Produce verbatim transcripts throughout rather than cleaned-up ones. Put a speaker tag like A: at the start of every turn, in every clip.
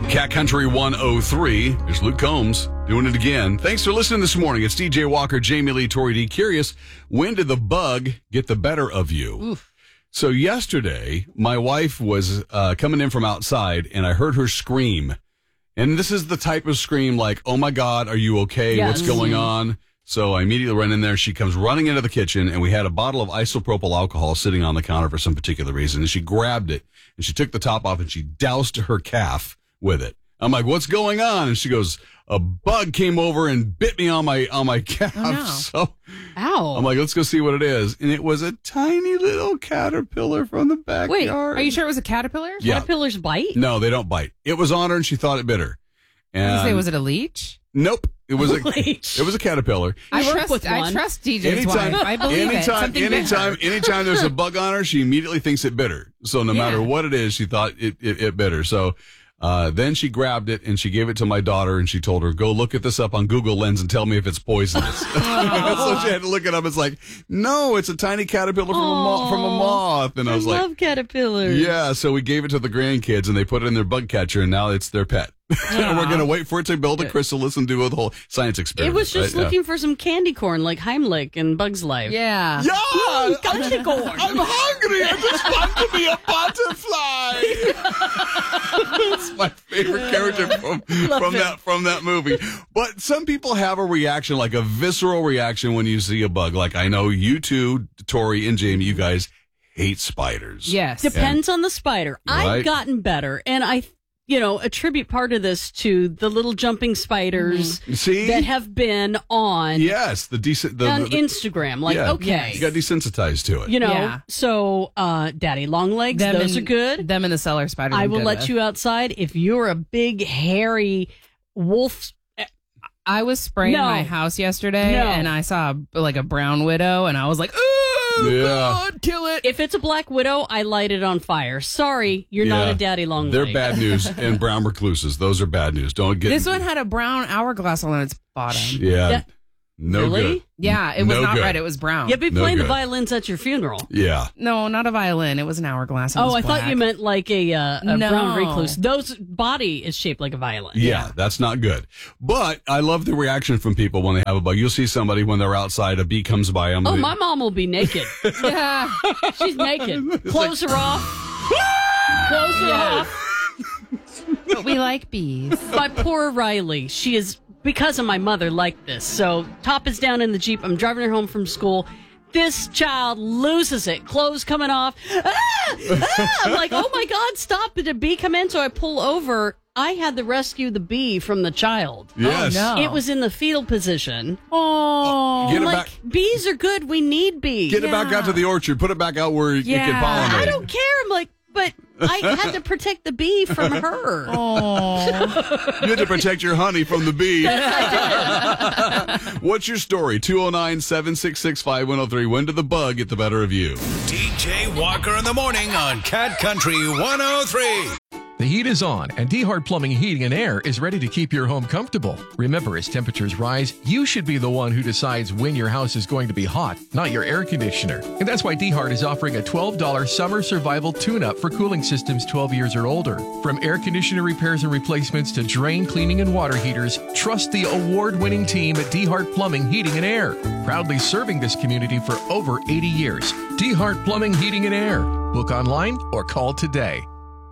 A: Cat Country one oh three. There's Luke Combs doing it again. Thanks for listening this morning. It's D J Walker, Jamie Lee, Tori D. Curious, when did the bug get the better of you?
B: Oof.
A: So yesterday, my wife was uh, coming in from outside, and I heard her scream. And this is the type of scream like, oh, my God, are you okay?
B: Yes.
A: What's going on? So I immediately run in there. She comes running into the kitchen, and we had a bottle of isopropyl alcohol sitting on the counter for some particular reason. And she grabbed it, and she took the top off, and she doused her calf with it. I'm like, what's going on? And she goes, a bug came over and bit me on my on my calf.
B: Oh, no.
A: So
B: Ow.
A: I'm like, let's go see what it is. And it was a tiny little caterpillar from the backyard.
B: Wait, are you sure it was a caterpillar?
A: Yeah.
C: Caterpillars bite?
A: No, they don't bite. It was on her, and she thought it bit her. And
D: You say, was it a leech?
A: Nope. It was a
C: Leech.
A: it was a caterpillar.
D: I
C: work
D: trust,
C: with
D: I
C: one.
D: trust D J's
A: Anytime,
D: wife. I believe it.
A: anytime,
D: Something bit
A: anytime,
D: her.
A: anytime there's a bug on her, she immediately thinks it bit her. So no
D: Yeah.
A: matter what it is, she thought it, it, it bit her. So uh, then she grabbed it and she gave it to my daughter and she told her, go look at this up on Google Lens and tell me if it's poisonous. So she had to look it up. It's like, no, it's a tiny caterpillar from, a, mo- from a moth. And I
C: I
A: was like,
C: love caterpillars.
A: yeah. So we gave it to the grandkids and they put it in their bug catcher and now it's their pet. And we're going to wait for it to build a chrysalis and do a whole science
C: It
A: experiment.
C: was just
A: right?
C: looking for some candy corn like Heimlich and Bug's Life.
D: Yeah.
A: Yeah. Yeah.
C: Candy corn.
A: I'm hungry. I just want to be a butterfly. That's my favorite character from, from that from that movie. But some people have a reaction, like a visceral reaction when you see a bug. Like I know you two, Tori and Jamie, you guys hate spiders.
D: Yes.
C: Depends on the spider.
A: Right.
C: I've gotten better, and I, you know, attribute part of this to the little jumping spiders
A: See?
C: that have been on
A: Yes, the decent the,
C: on
A: the, the-
C: Instagram. Like,
A: yeah.
C: okay,
A: You got desensitized to it.
C: you know,
D: Yeah.
C: so uh, daddy long legs,
D: Them
C: those
D: and-
C: are good.
D: Them in the cellar spider.
C: I
D: I'm
C: will
D: good
C: let
D: with.
C: you outside if you're a big hairy wolf.
D: I was spraying
C: No.
D: my house yesterday,
C: No.
D: and I saw like a brown widow, and I was like, "Ooh,
A: Yeah.
D: God, kill it!"
C: If it's a black widow, I light it on fire. Sorry, you're not
A: Yeah.
C: a daddy long
A: They're
C: leg.
A: bad news, and brown recluses. Those are bad news. Don't get
D: This one had a brown hourglass on its bottom.
A: Yeah,
C: Yeah.
A: no
C: Really?
A: good.
D: Yeah, it was
A: No
D: not
A: good.
D: red. It was brown.
C: You'll be
A: No
C: playing the
A: good.
C: violins at your funeral.
A: Yeah.
D: No, not a violin. It was an hourglass. and it
C: Oh,
D: was
C: I thought
D: black.
C: you meant like a, uh, a
D: No.
C: brown recluse. Those body is shaped like a violin.
A: Yeah, that's not good. But I love the reaction from people when they have a bug. You'll see somebody when they're outside, a bee comes by them.
C: Oh, my mom will be naked.
D: Yeah.
C: She's naked. Clothes her off. Clothes her off.
D: But we like bees.
C: My poor Riley. She is, because of my mother, like this. So top is down in the Jeep. I'm driving her home from school. This child loses it. Clothes coming off. Ah! Ah! I'm like, oh my God, stop. Did a bee come in? So I pull over. I had to rescue the bee from the child.
A: Yes.
D: Oh, no.
C: It was in the fetal position.
D: Oh.
A: Get
C: I'm
A: it
C: like,
A: back.
C: bees are good. We need bees.
A: Get it back out to the orchard. Put it back out where it
D: Yeah.
A: can pollinate.
C: I don't care. I'm like, but I had to protect the bee from her.
D: Oh.
A: You had to protect your honey from the bee. What's your story? two oh nine, seven six six, five one oh three. When did the bug get the better of you?
E: D J Walker in the morning on Cat Country one oh three.
F: The heat is on, and D-Hart Plumbing, Heating, and Air is ready to keep your home comfortable. Remember, as temperatures rise, you should be the one who decides when your house is going to be hot, not your air conditioner. And that's why D-Hart is offering a twelve dollars summer survival tune-up for cooling systems twelve years or older. From air conditioner repairs and replacements to drain cleaning and water heaters, trust the award-winning team at D-Hart Plumbing, Heating, and Air. Proudly serving this community for over eighty years. D-Hart Plumbing, Heating, and Air. Book online or call today.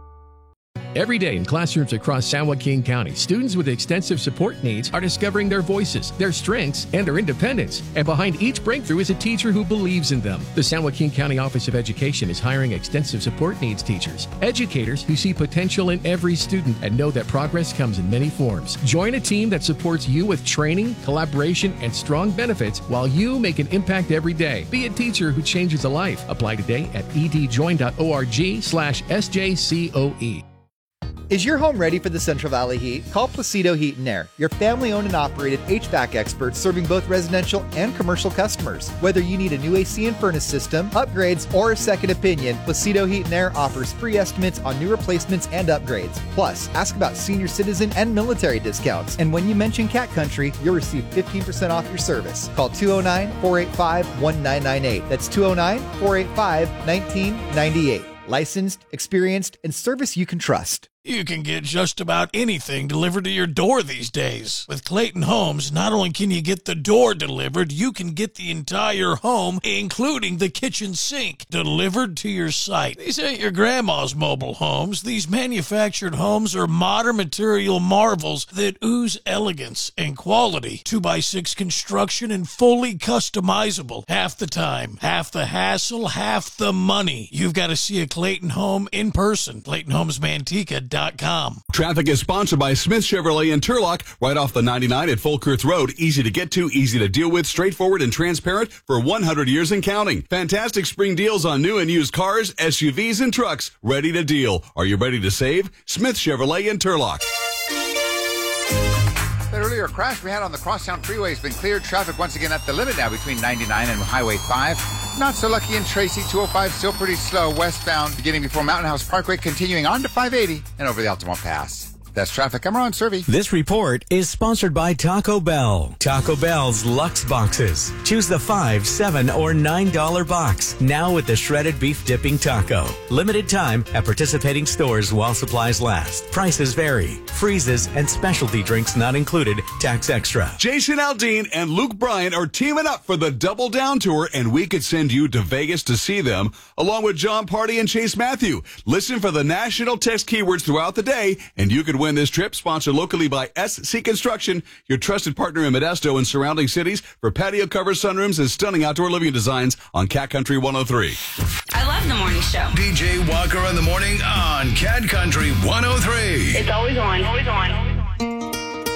F: Every day in classrooms across San Joaquin County, students with extensive support needs are discovering their voices, their strengths, and their independence. And behind each breakthrough is a teacher who believes in them. The San Joaquin County Office of Education is hiring extensive support needs teachers, educators who see potential in every student and know that progress comes in many forms. Join a team that supports you with training, collaboration, and strong benefits while you make an impact every day. Be a teacher who changes a life. Apply today at edjoin.org slash SJCOE.
G: Is your home ready for the Central Valley heat? Call Placido Heat and Air, your family-owned and operated H V A C experts serving both residential and commercial customers. Whether you need a new A C and furnace system, upgrades, or a second opinion, Placido Heat and Air offers free estimates on new replacements and upgrades. Plus, ask about senior citizen and military discounts. And when you mention Cat Country, you'll receive fifteen percent off your service. Call two oh nine, four eight five, one nine nine eight. That's two oh nine, four eight five, one nine nine eight. Licensed, experienced, and service you can trust.
H: You can get just about anything delivered to your door these days. With Clayton Homes, not only can you get the door delivered, you can get the entire home, including the kitchen sink, delivered to your site. These ain't your grandma's mobile homes. These manufactured homes are modern material marvels that ooze elegance and quality. two by six construction and fully customizable. Half the time, half the hassle, half the money. You've got to see a Clayton home in person. Clayton Homes Manteca dot com.
A: Traffic is sponsored by Smith Chevrolet in Turlock, right off the ninety-nine at Folkirth Road. Easy to get to, easy to deal with, straightforward and transparent for one hundred years and counting. Fantastic spring deals on new and used cars, S U Vs, and trucks. Ready to deal. Are you ready to save? Smith Chevrolet in Turlock.
I: That earlier crash we had on the Crosstown Freeway has been cleared. Traffic once again at the limit now between ninety-nine and Highway five. Not so lucky in Tracy. two oh five still pretty slow westbound, beginning before Mountain House Parkway, continuing on to five eighty and over the Altamont Pass. That's traffic. I'm Ron Servey.
J: This report is sponsored by Taco Bell. Taco Bell's Lux Boxes. Choose the five, seven, or nine dollar box. Now with the shredded beef dipping taco. Limited time at participating stores while supplies last. Prices vary. Freezes and specialty drinks not included. Tax extra.
A: Jason Aldean and Luke Bryan are teaming up for the Double Down Tour, and we could send you to Vegas to see them, along with John Party and Chase Matthew. Listen for the national text keywords throughout the day, and you could win this trip, sponsored locally by S C Construction, your trusted partner in Modesto and surrounding cities for patio covers, sunrooms, and stunning outdoor living designs on Cat Country one oh three.
K: I love the morning show.
E: D J Walker in the morning on Cat Country one oh three.
K: It's always on. Always on.